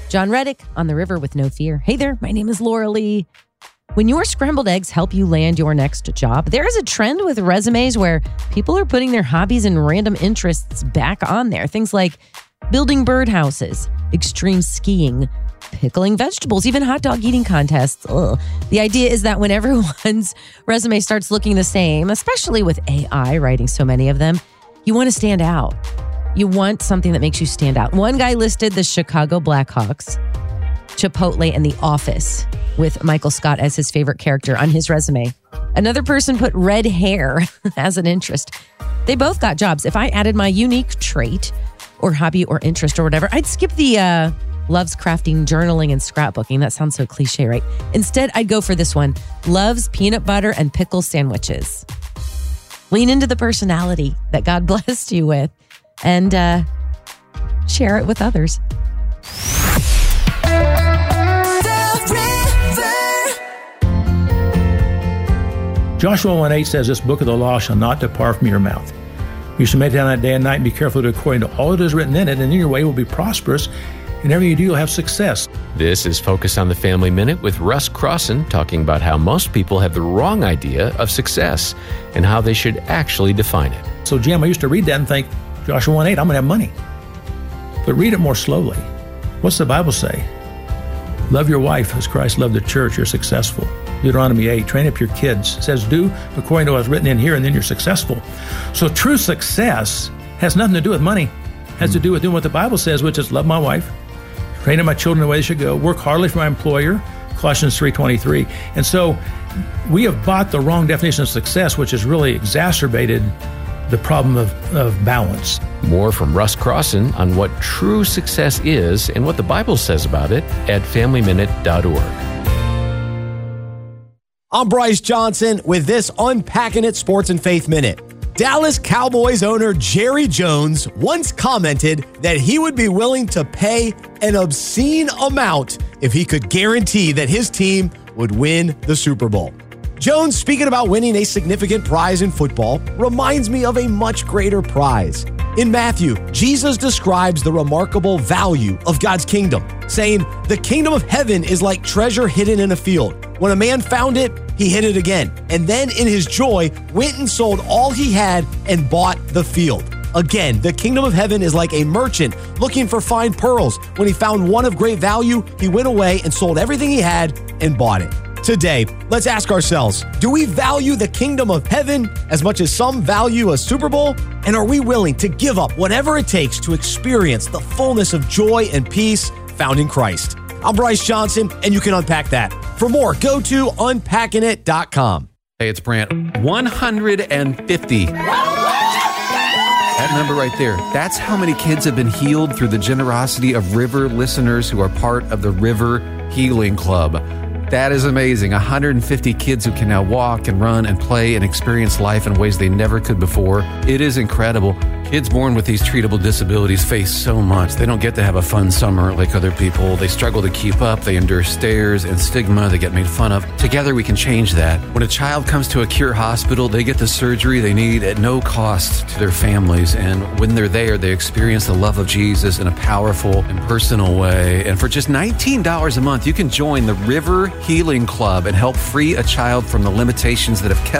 John Reddick on the river with no fear. Hey there, my name is Laura Lee. When your scrambled eggs help you land your next job, there is a trend with resumes where people are putting their hobbies and random interests back on there. Things like building birdhouses, extreme skiing, pickling vegetables, even hot dog eating contests. Ugh. The idea is that when everyone's resume starts looking the same, especially with AI writing so many of them, you want to stand out. You want something that makes you stand out. One guy listed the Chicago Blackhawks, Chipotle, and The Office with Michael Scott as his favorite character on his resume. Another person put red hair as an interest. They both got jobs. If I added my unique trait or hobby or interest or whatever, I'd skip the loves crafting, journaling, and scrapbooking. That sounds so cliche, right? Instead, I'd go for this one. Loves peanut butter and pickle sandwiches. Lean into the personality that God blessed you with and share it with others. Joshua 1:8 says, "This book of the law shall not depart from your mouth. You shall meditate on it day and night and be careful to do according to all that is written in it, and then your way will be prosperous, and everything you do, you'll have success." This is Focus on the Family Minute with Russ Crossan, talking about how most people have the wrong idea of success and how they should actually define it. So, Jim, I used to read that and think, Joshua 1:8, I'm going to have money. But read it more slowly. What's the Bible say? Love your wife as Christ loved the church, you're successful. Deuteronomy 8, train up your kids. It says, do according to what's written in here, and then you're successful. So true success has nothing to do with money. It has to do with doing what the Bible says, which is love my wife, train up my children the way they should go, work hardly for my employer, Colossians 3:23. And so we have bought the wrong definition of success, which has really exacerbated the problem of balance. More from Russ Crossan on what true success is and what the Bible says about it at FamilyMinute.org. I'm Bryce Johnson with this Unpacking It Sports and Faith Minute. Dallas Cowboys owner Jerry Jones once commented that he would be willing to pay an obscene amount if he could guarantee that his team would win the Super Bowl. Jones, speaking about winning a significant prize in football, reminds me of a much greater prize. In Matthew, Jesus describes the remarkable value of God's kingdom, saying, "The kingdom of heaven is like treasure hidden in a field. When a man found it, he hid it again, and then in his joy went and sold all he had and bought the field." Again, the kingdom of heaven is like a merchant looking for fine pearls. When he found one of great value, he went away and sold everything he had and bought it. Today, let's ask ourselves, do we value the kingdom of heaven as much as some value a Super Bowl? And are we willing to give up whatever it takes to experience the fullness of joy and peace found in Christ? I'm Bryce Johnson, and you can unpack that. For more, go to unpackingit.com. Hey, it's Brant. 150. That number right there, that's how many kids have been healed through the generosity of River listeners who are part of the River Healing Club. That is amazing. 150 kids who can now walk and run and play and experience life in ways they never could before. It is incredible. Kids born with these treatable disabilities face so much. They don't get to have a fun summer like other people. They struggle to keep up. They endure stares and stigma. They get made fun of. Together, we can change that. When a child comes to a Cure hospital, they get the surgery they need at no cost to their families. And when they're there, they experience the love of Jesus in a powerful and personal way. And for just $19 a month, you can join the River Healing Club and help free a child from the limitations that have kept